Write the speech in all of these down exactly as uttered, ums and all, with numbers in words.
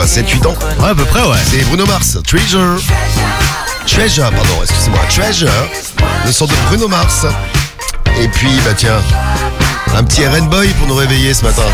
sept huit ans. Ouais, à peu près, ouais. C'est Bruno Mars, Treasure. Treasure, pardon, excusez-moi. Treasure, le son de Bruno Mars. Et puis, bah tiens, un petit R and Boy pour nous réveiller ce matin.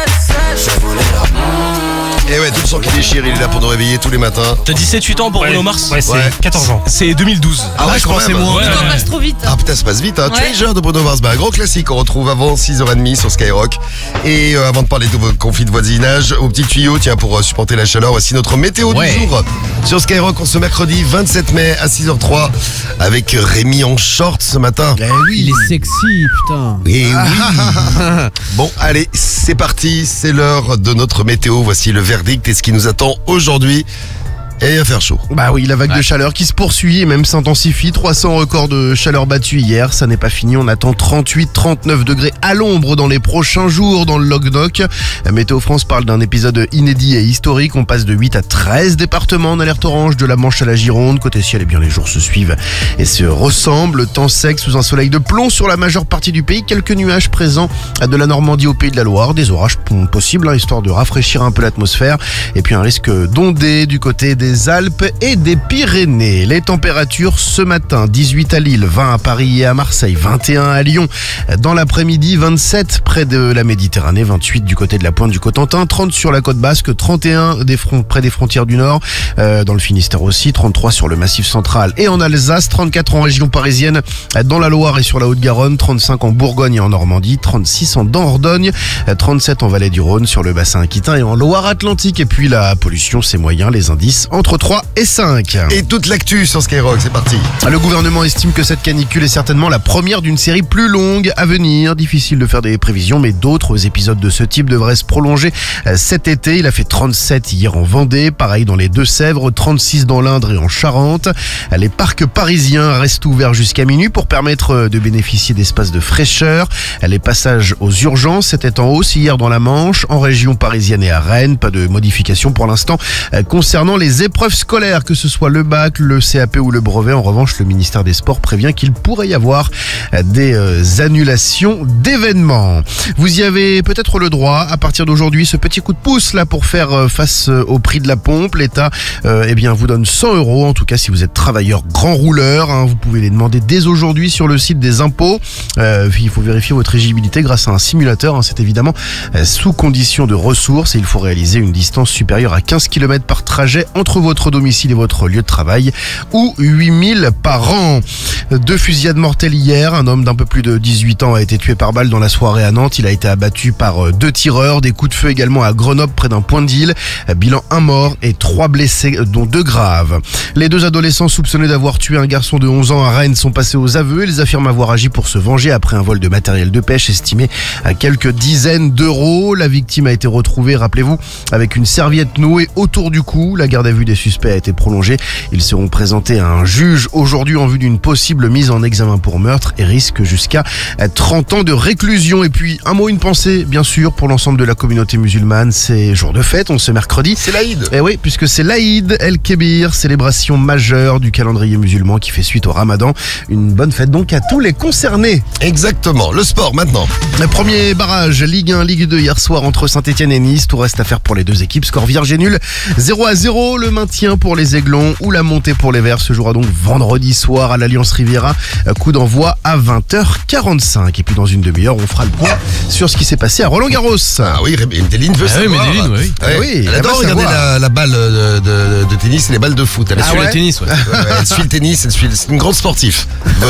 Et ouais, tout le son qui déchire, il est là pour nous réveiller tous les matins. T'as dix-sept huit ans pour Ouais, Bruno Mars? Ouais, c'est Ouais. quatorze ans. C'est deux mille douze. Ah ouais, je quand pensais même. moins. Ouais. Le temps passe trop vite. Ah putain, ça passe vite, hein. Ouais. Treasure de Bruno Mars, bah, un gros classique, on retrouve avant six heures trente sur Skyrock. Et euh, avant de parler de vos conflits de voisinage, au petit tuyau, tiens, pour euh, supporter la chaleur, voici notre météo Ouais. du jour. Sur Skyrock, en ce mercredi vingt-sept mai à six heures zéro trois, avec Rémi en short ce matin. Eh oui. Il est sexy, putain. Et oui. Bon, allez, c'est parti, c'est l'heure de notre météo. Voici le verdict et ce qui nous attend aujourd'hui. Et il va faire chaud. Bah oui, la vague Ouais. de chaleur qui se poursuit et même s'intensifie. trois cents records de chaleur battus hier, ça n'est pas fini. On attend trente-huit trente-neuf degrés à l'ombre dans les prochains jours dans le Languedoc. La Météo France parle d'un épisode inédit et historique. On passe de huit à treize départements en alerte orange, de la Manche à la Gironde. Côté ciel, eh bien, les jours se suivent et se ressemblent. Temps sec sous un soleil de plomb sur la majeure partie du pays. Quelques nuages présents de la Normandie au Pays de la Loire. Des orages possibles, hein, histoire de rafraîchir un peu l'atmosphère. Et puis un risque d'ondées du côté des des Alpes et des Pyrénées. Les températures ce matin, dix-huit à Lille, vingt à Paris et à Marseille, vingt et un à Lyon. Dans l'après-midi, vingt-sept près de la Méditerranée, vingt-huit du côté de la Pointe du Cotentin, trente sur la côte basque, trente et un des fronts, près des frontières du Nord, euh, dans le Finistère aussi, trente-trois sur le Massif central et en Alsace, trente-quatre en région parisienne, dans la Loire et sur la Haute-Garonne, trente-cinq en Bourgogne et en Normandie, trente-six en Dordogne, trente-sept en Vallée du Rhône, sur le bassin aquitain et en Loire-Atlantique. Et puis la pollution, c'est moyen, les indices entre trois et cinq. Et toute l'actu sur Skyrock, c'est parti. Le gouvernement estime que cette canicule est certainement la première d'une série plus longue à venir. Difficile de faire des prévisions, mais d'autres épisodes de ce type devraient se prolonger cet été. Il a fait trente-sept hier en Vendée, pareil dans les Deux-Sèvres, trente-six dans l'Indre et en Charente. Les parcs parisiens restent ouverts jusqu'à minuit pour permettre de bénéficier d'espaces de fraîcheur. Les passages aux urgences étaient en hausse hier dans la Manche, en région parisienne et à Rennes. Pas de modification pour l'instant concernant les épreuves scolaires, que ce soit le bac, le C A P ou le brevet. En revanche, le ministère des Sports prévient qu'il pourrait y avoir des euh, annulations d'événements. Vous y avez peut-être le droit à partir d'aujourd'hui, ce petit coup de pouce là pour faire euh, face euh, au prix de la pompe. L'État euh, eh bien, vous donne cent euros, en tout cas si vous êtes travailleur grand rouleur, hein, vous pouvez les demander dès aujourd'hui sur le site des impôts. Euh, il faut vérifier votre éligibilité grâce à un simulateur, hein, c'est évidemment euh, sous condition de ressources et il faut réaliser une distance supérieure à quinze kilomètres par trajet entre votre domicile et votre lieu de travail ou huit mille par an. Deux fusillades mortelles hier. Un homme d'un peu plus de dix-huit ans a été tué par balle dans la soirée à Nantes. Il a été abattu par deux tireurs. Des coups de feu également à Grenoble près d'un point d'île. Bilan un mort et trois blessés dont deux graves. Les deux adolescents soupçonnés d'avoir tué un garçon de onze ans à Rennes sont passés aux aveux. Ils affirment avoir agi pour se venger après un vol de matériel de pêche estimé à quelques dizaines d'euros. La victime a été retrouvée, rappelez-vous, avec une serviette nouée autour du cou. La garde à vue des suspects a été prolongée. Ils seront présentés à un juge aujourd'hui en vue d'une possible mise en examen pour meurtre et risquent jusqu'à trente ans de réclusion. Et puis un mot, une pensée, bien sûr, pour l'ensemble de la communauté musulmane. C'est jour de fête, on ce mercredi. C'est l'Aïd. Et oui, puisque c'est l'Aïd El-Kébir, célébration majeure du calendrier musulman qui fait suite au Ramadan. Une bonne fête donc à tous les concernés. Exactement. Le sport maintenant. Le premier barrage, Ligue un, Ligue deux hier soir entre Saint-Etienne et Nice. Tout reste à faire pour les deux équipes. Score vierge et nul. zéro à zéro, le maintien pour les Aiglons ou la montée pour les Verts se jouera donc vendredi soir à l'Alliance Riviera. Coup d'envoi à vingt heures quarante-cinq. Et puis dans une demi-heure, on fera le point sur ce qui s'est passé à Roland-Garros. Ah oui, Médeline veut Ah oui, savoir. Médeline, oui. Ouais, Oui, elle elle adore va regarder savoir. la, la balle de, de, de tennis et les balles de foot. Elle, Elle suit suit ouais le tennis, ouais. Ouais, ouais, elle suit le tennis, elle suit, c'est une grande sportive.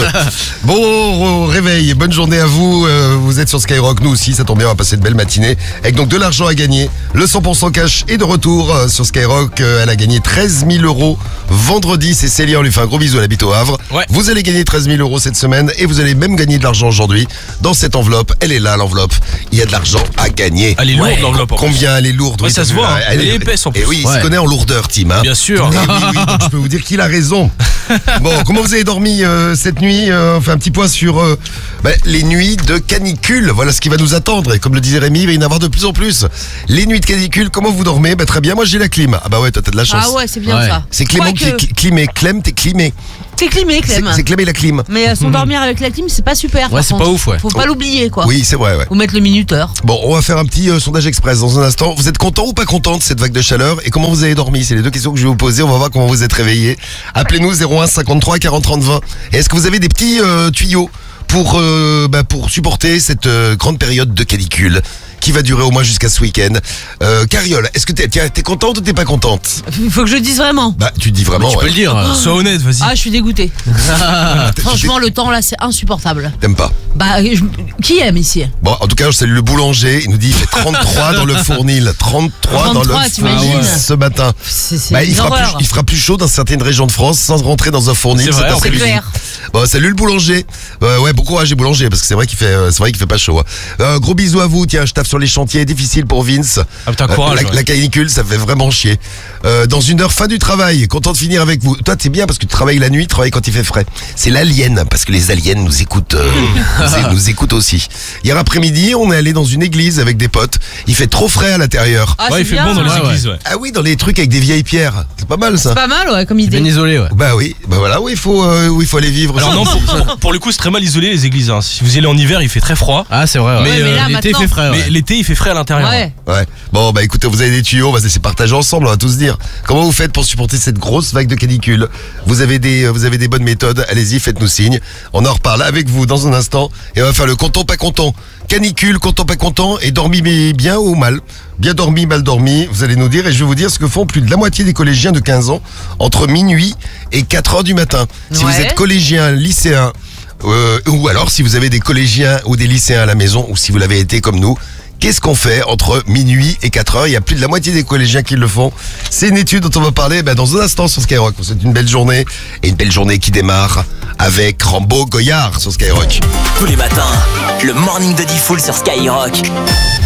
Bon, bon réveil, bonne journée à vous. Euh, vous êtes sur Skyrock, nous aussi, ça tombe bien, on va passer de belles matinées. Avec donc de l'argent à gagner. Le cent pour cent cash est de retour euh, sur Skyrock. Euh, elle a gagné treize mille euros vendredi. C'est Célia, on lui fait un gros bisou, elle habite au Havre. Ouais. Vous allez gagner treize mille euros cette semaine et vous allez même gagner de l'argent aujourd'hui. Dans cette enveloppe, elle est là, l'enveloppe. Il y a de l'argent à gagner. Elle est lourde, Ouais. l'enveloppe, en plus. Combien elle est lourde? Ouais, oui, ça t'as se vu, voit, hein, hein. Elle est épaisse, en Et plus. oui, il Ouais. se connaît en lourdeur, Tim. Hein. Bien sûr. Eh oui, oui, donc je peux vous dire qu'il a raison. Bon, comment vous avez dormi euh, cette nuit euh, On fait un petit point sur euh, bah, les nuits de canicule. Voilà ce qui va nous attendre. Et comme le disait Rémi, il va y en avoir de plus en plus. Les nuits de canicule, comment vous dormez? Bah, très bien, moi j'ai la clim. Ah bah ouais, toi t'as de la chance. pense. Ah ouais, c'est bien Ouais. ça. C'est Clément qui Quoique, est cli- climé. Clem, t'es climé. c'est climé, C'est Clem. c'est Clem et la clim. Mais euh, s'endormir avec la clim, c'est pas super. Ouais, par c'est contre. pas ouf, ouais. Faut pas l'oublier, quoi. Oui, c'est vrai, ouais. Faut mettre le minuteur. Bon, on va faire un petit euh, sondage express dans un instant. Vous êtes content ou pas content de cette vague de chaleur et comment vous avez dormi? C'est les deux questions que je vais vous poser. On va voir comment vous êtes réveillés. Appelez-nous zéro un cinquante-trois quarante trente vingt. Et est-ce que vous avez des petits euh, tuyaux pour euh, bah, pour supporter cette euh, grande période de canicule qui va durer au moins jusqu'à ce week-end? euh, Cariole, est-ce que t'es tiens, t'es contente ou t'es pas contente? Il faut que je le dise vraiment. Bah, tu dis vraiment. Tu peux ouais. le dire. Sois honnête, vas-y. Ah, je suis dégoûtée. T'es- Franchement, le temps là, c'est insupportable. T'aimes pas? Bah, je- qui aime ici? Bon, en tout cas, je salue le boulanger. Il nous dit il fait trente-trois dans le fournil. trente-trois dans le trente-trois, t'imagines fournil ce matin. C'est c'est Bah, il, une fera plus, horreur. il fera plus chaud dans certaines régions de France sans rentrer dans un fournil C'est cet vrai, C'est après-midi. clair. Bon, salut le boulanger. Euh, ouais, bon courage les boulangers parce que c'est vrai qu'il fait, euh, c'est vrai qu'il fait pas chaud. Hein. Euh, gros bisous à vous. Tiens, je tape sur les chantiers. Difficile pour Vince. Ah putain, courage. la, ouais. la canicule, ça fait vraiment chier. Euh, dans une heure, fin du travail. Content de finir avec vous. Toi, c'est bien parce que tu travailles la nuit, tu travailles quand il fait frais. C'est l'alien parce que les aliens nous écoutent, euh, nous, nous écoutent aussi. Hier après-midi, on est allé dans une église avec des potes. Il fait trop frais à l'intérieur. Ah, Ouais, c'est il fait bien. bon dans les Ouais, églises, ouais. Ah oui, dans les trucs avec des vieilles pierres. C'est pas mal ça. Pas mal, ouais, comme idée. Bien isolé, ouais. Bah oui, bah voilà où il faut, euh, où il faut aller vivre. Alors non, pour, pour- pour le coup, c'est très mal isolé les églises. hein. Si vous y allez en hiver, il fait très froid. Ah, c'est vrai, ouais. Mais, Ouais, mais là, euh, l'été, il maintenant- fait frais, ouais. Mais l'été, il fait frais à l'intérieur. Ouais. Ouais. Bon, bah écoutez, vous avez des tuyaux, on va se laisser partager ensemble, on va tous dire. Comment vous faites pour supporter cette grosse vague de canicule? Vous avez des, euh, vous avez des bonnes méthodes, allez-y, faites-nous signe. On en reparle avec vous dans un instant et on va faire le content, pas content. Canicule, content, pas content et dormi mais bien ou mal? Bien dormi, mal dormi, vous allez nous dire et je vais vous dire ce que font plus de la moitié des collégiens de quinze ans entre minuit et quatre heures du matin. Si vous Ouais. êtes collégien, lycéen, euh, ou alors si vous avez des collégiens ou des lycéens à la maison ou si vous l'avez été comme nous, qu'est-ce qu'on fait entre minuit et quatre heures? Il y a plus de la moitié des collégiens qui le font. C'est une étude dont on va parler bah, dans un instant sur Skyrock. C'est une belle journée et une belle journée qui démarre avec Rambo Goyard sur Skyrock. Tous les matins, le morning de Diffoul sur Skyrock.